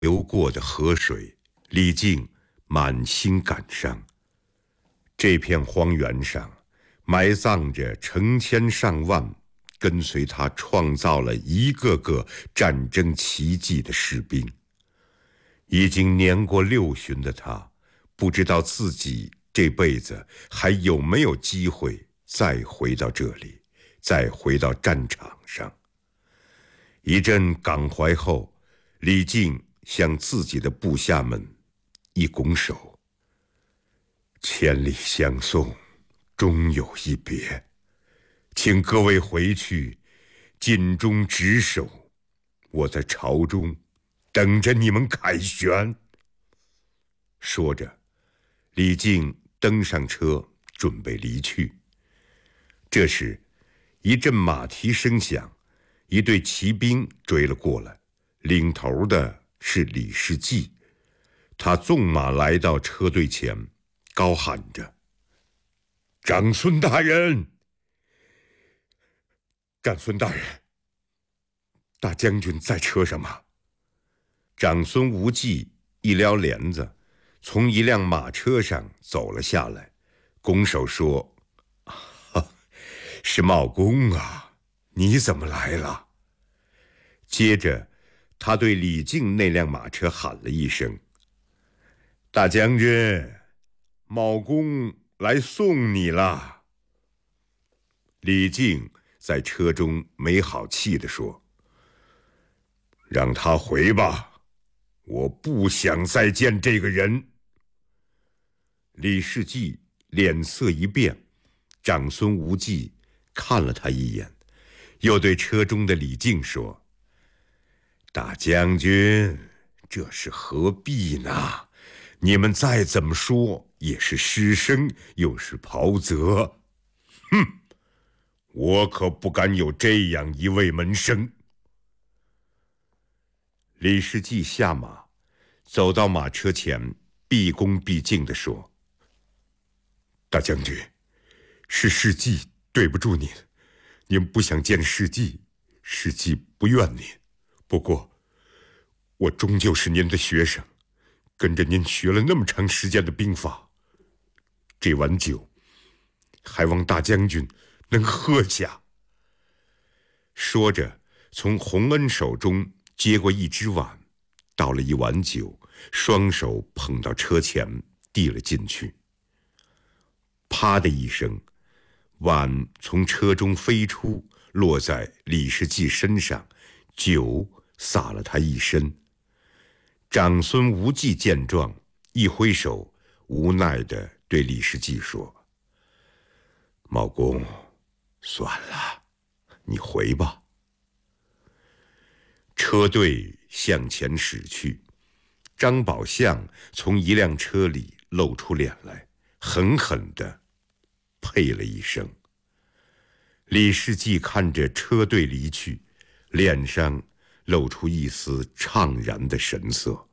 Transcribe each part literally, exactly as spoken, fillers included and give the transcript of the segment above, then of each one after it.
流过的河水，李靖满心感伤。这片荒原上埋葬着成千上万跟随他创造了一个个战争奇迹的士兵。已经年过六旬的他，不知道自己这辈子还有没有机会再回到这里，再回到战场上。一阵感怀后，李靖向自己的部下们一拱手：千里相送，终有一别，请各位回去尽忠职守，我在朝中等着你们凯旋。说着，李靖登上车，准备离去。这时，一阵马蹄声响，一队骑兵追了过来，领头的是李世济。他纵马来到车队前，高喊着：长孙大人，长孙大人，大将军在车上吗？长孙无忌一撩帘子，从一辆马车上走了下来，拱手说：是茂公啊，你怎么来了？接着他对李靖那辆马车喊了一声：大将军，茂公来送你了。李靖在车中没好气地说：让他回吧，我不想再见这个人。李世济脸色一变，长孙无忌看了他一眼，又对车中的李靖说：大将军，这是何必呢？你们再怎么说也是师生，又是袍泽。哼，我可不敢有这样一位门生。李世济下马，走到马车前，毕恭毕敬地说：大将军，是世济对不住您，您不想见世济，世济不怨您。不过我终究是您的学生，跟着您学了那么长时间的兵法，这碗酒还望大将军能喝下。说着，从洪恩手中接过一只碗，倒了一碗酒，双手捧到车前，递了进去。啪的一声，碗从车中飞出，落在李世济身上，酒洒了他一身。长孙无忌见状，一挥手，无奈地对李世济说：茂公，算了，你回吧。车队向前驶去，张宝相从一辆车里露出脸来，狠狠地呸了一声。李世济看着车队离去，脸上露出一丝怅然的神色。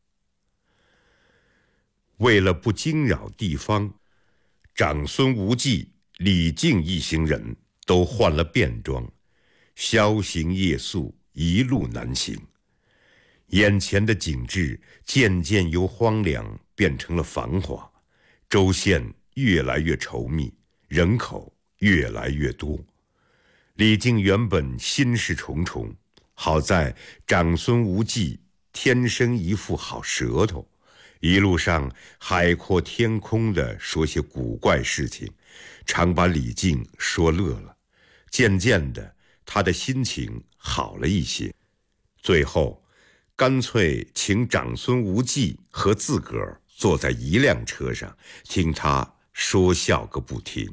为了不惊扰地方，长孙无忌、李靖一行人都换了便装，宵行夜宿，一路南行。眼前的景致渐渐由荒凉变成了繁华，州县越来越稠密，人口越来越多。李靖原本心事重重，好在长孙无忌天生一副好舌头，一路上海阔天空地说些古怪事情，常把李靖说乐了。渐渐的，他的心情好了一些，最后干脆请长孙无忌和自个儿坐在一辆车上，听他说笑个不停。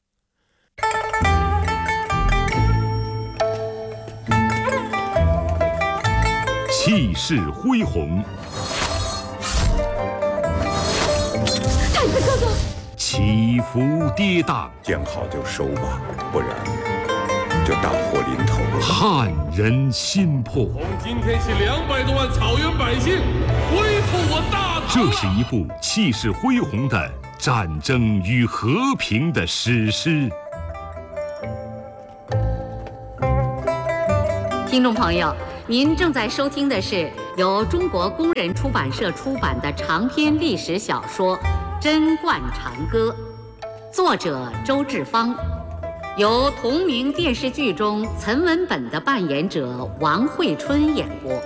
气势恢宏， 太子哥哥， 起伏跌宕， 见好就收吧，不然就大祸临头了。 撼人心魄。 从今天起，两百多万草原百姓归附我大唐。 这是一部气势恢宏的战争与和平的史诗。 听众朋友，您正在收听的是由中国工人出版社出版的长篇历史小说《贞观长歌》，作者周志芳，由同名电视剧中岑文本的扮演者王慧春演播。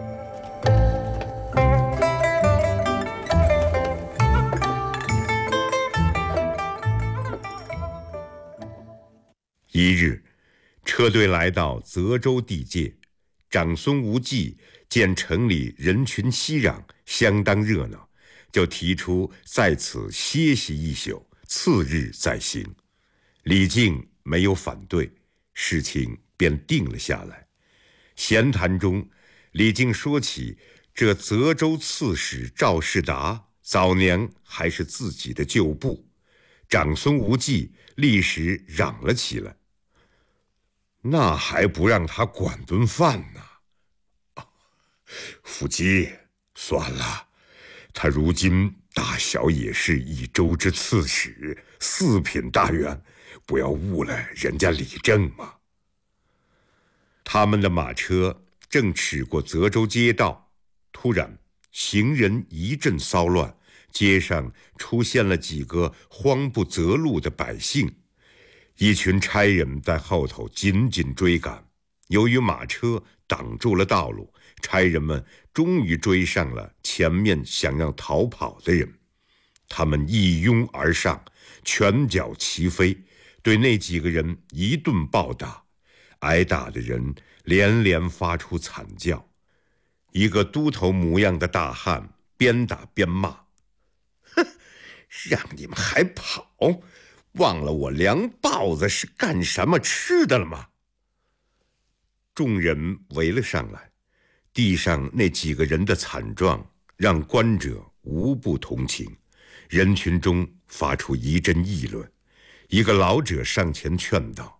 一日，车队来到泽州地界，长孙无忌见城里人群熙攘，相当热闹，就提出在此歇息一宿，次日再行。李靖没有反对，事情便定了下来。闲谈中，李靖说起这泽州刺史赵世达早年还是自己的旧部，长孙无忌立时嚷了起来：那还不让他管顿饭呢？啊，夫姬，算了，他如今大小也是一州之刺史，四品大员，不要误了人家李正嘛。他们的马车正驶过泽州街道，突然行人一阵骚乱，街上出现了几个慌不择路的百姓。一群差人在后头紧紧追赶，由于马车挡住了道路，差人们终于追上了前面想要逃跑的人。他们一拥而上，拳脚齐飞，对那几个人一顿暴打，挨打的人连连发出惨叫。一个秃头模样的大汉边打边骂：哼，让你们还跑，忘了我凉豹子是干什么吃的了吗？众人围了上来，地上那几个人的惨状让观者无不同情，人群中发出一阵议论。一个老者上前劝道：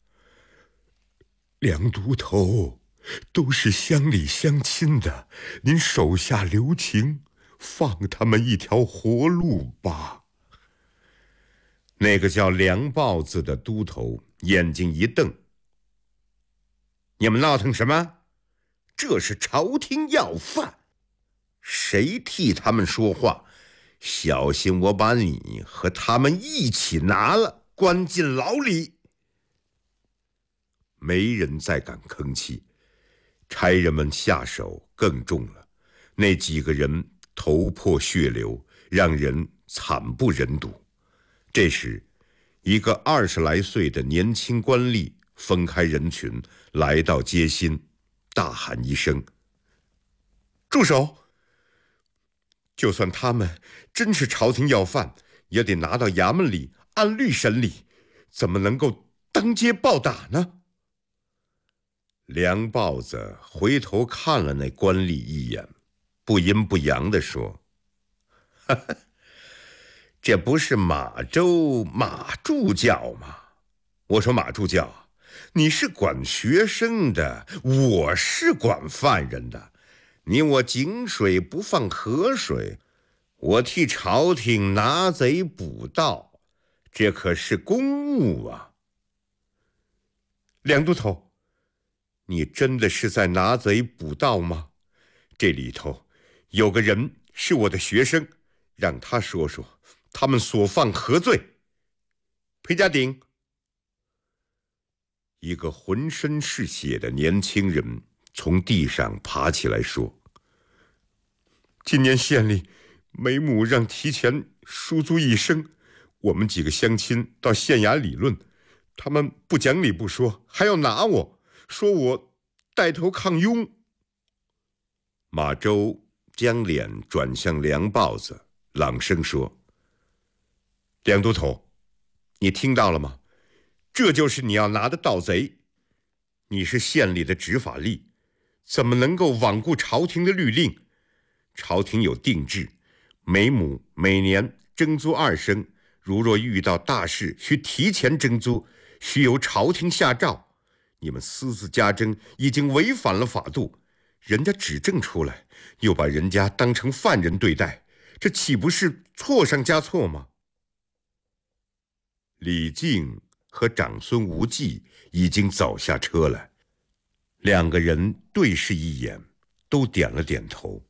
梁都头，都是乡里乡亲的，您手下留情，放他们一条活路吧。那个叫梁豹子的都头眼睛一瞪：你们闹腾什么？这是朝廷要饭，谁替他们说话，小心我把你和他们一起拿了，关进牢里。没人再敢吭气，差人们下手更重了，那几个人头破血流，让人惨不忍睹。这时，一个二十来岁的年轻官吏分开人群，来到街心，大喊一声：住手！就算他们真是朝廷要饭，也得拿到衙门里按律审理，怎么能够当街暴打呢？梁豹子回头看了那官吏一眼，不阴不阳地说：哈哈，这不是马周马助教吗？我说马助教，你是管学生的，我是管犯人的，你我井水不犯河水，我替朝廷拿贼补盗，这可是公务啊。梁都头，你真的是在拿贼补盗吗？这里头有个人是我的学生，让他说说他们所犯何罪。裴家鼎。一个浑身是血的年轻人从地上爬起来说：今年县里每亩让提前输租一升，我们几个乡亲到县衙理论，他们不讲理不说，还要拿我，说我带头抗庸。马周将脸转向梁豹子，朗声说：梁都头，你听到了吗？这就是你要拿的盗贼。你是县里的执法吏，怎么能够罔顾朝廷的律令？朝廷有定制，每亩每年征租二升，如若遇到大事需提前征租，需由朝廷下诏。你们私自加征，已经违反了法度，人家指证出来，又把人家当成犯人对待，这岂不是错上加错吗？李靖和长孙无忌已经走下车来，两个人对视一眼， 都点了点头。